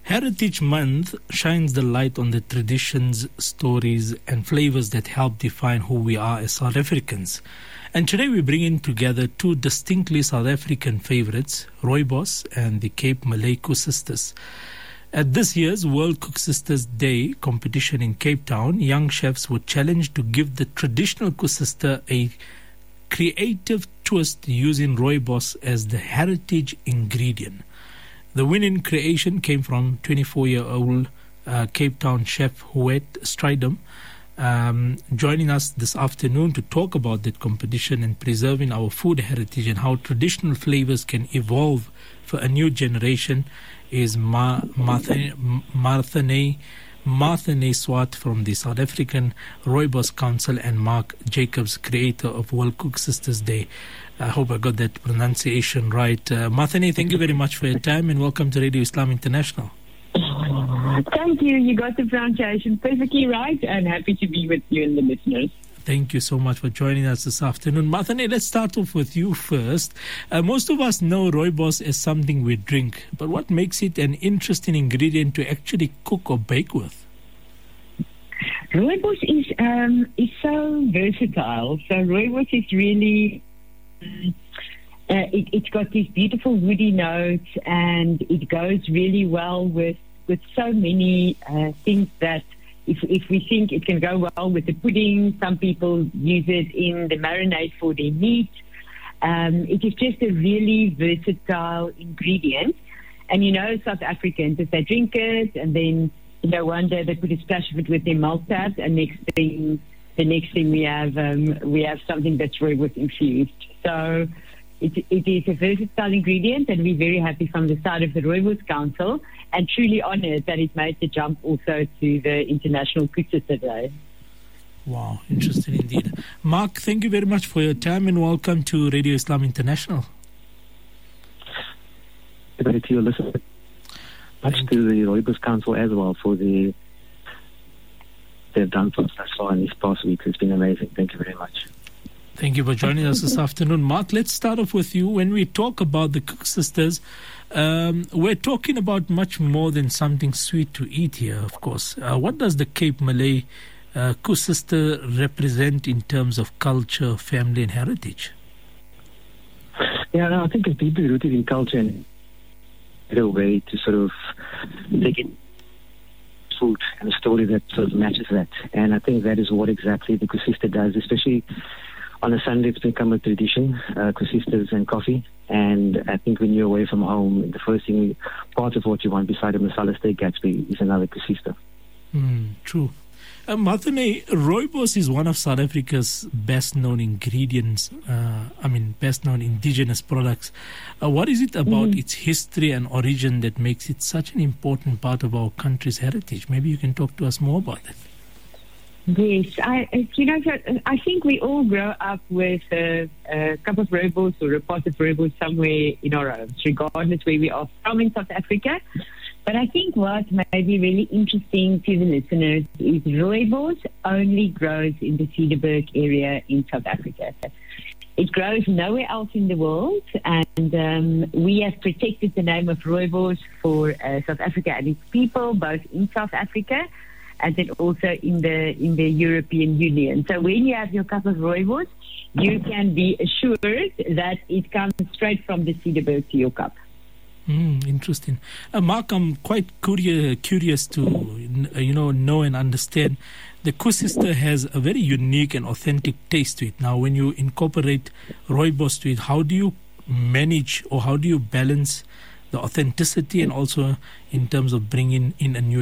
Heritage Month shines the light on the traditions, stories and flavors that help define who we are as South Africans. And today we bring in together two distinctly South African favorites, Rooibos and the Cape Malay Koesisters. At this year's World Koesisters Day competition in Cape Town, young chefs were challenged to give the traditional Koesister a creative twist using Rooibos as the heritage ingredient. The winning creation came from 24-year-old Cape Town chef Huet Strydom, joining us this afternoon to talk about that competition and preserving our food heritage and how traditional flavors can evolve for a new generation is Martha Swart from the South African Rooibos Council and Mark Jacobs, creator of World Koesisters Day. I hope I got that pronunciation right. Marthane, thank you very much for your time and welcome to Radio Islam International. Thank you. You got the pronunciation perfectly right and happy to be with you and the listeners. Thank you so much for joining us this afternoon. Marthane, let's start off with you first. Most of us know Rooibos as something we drink, but what makes it an interesting ingredient to actually cook or bake with? Rooibos is so versatile. So Rooibos is really... it's got these beautiful woody notes and it goes really well with so many things that if we think it can go well with the pudding, some people use it in the marinade for their meat. It is just a really versatile ingredient. And South Africans, if they drink it and then one day they put a splash of it with their malt tabs and the next thing we have something that's Rooibos infused. So it is a versatile ingredient and we're very happy from the side of the Rooibos Council and truly honoured that it made the jump also to the International Koesister Day. Wow, interesting indeed. Mark, thank you very much for your time and welcome to Radio Islam International. Good to you, listener. Much to the Rooibos Council as well for they've done for us thus far in these past weeks. It's been amazing. Thank you very much. Thank you for joining us this afternoon. Mark, let's start off with you. When we talk about the Koesisters, we're talking about much more than something sweet to eat here, of course. What does the Cape Malay Koesister represent in terms of culture, family and heritage? Yeah, no, I think it's deeply rooted in culture and a way to sort of take in food and a story that sort of matches that. And I think that is what exactly the Koesister does, especially on a Sunday. It's become a tradition, Koesisters and coffee. And I think when you're away from home, the first thing, part of what you want beside a Masala steak Gatsby is another Koesister. True. Marthane, Rooibos is one of South Africa's best-known ingredients, best-known indigenous products. What is it about its history and origin that makes it such an important part of our country's heritage? Maybe you can talk to us more about that. Yes, I think we all grow up with a cup of Rooibos or a pot of Rooibos somewhere in our homes, regardless where we are from in South Africa. But I think what may be really interesting to the listeners is Rooibos only grows in the Cederberg area in South Africa. It grows nowhere else in the world, and we have protected the name of Rooibos for South Africa and its people, both in South Africa and then also in the European Union. So when you have your cup of Rooibos, you can be assured that it comes straight from the Cederberg to your cup. Interesting. Mark, I'm quite curious to know and understand. The Koesister has a very unique and authentic taste to it. Now, when you incorporate Rooibos to it, how do you manage or how do you balance the authenticity and also in terms of bringing in a new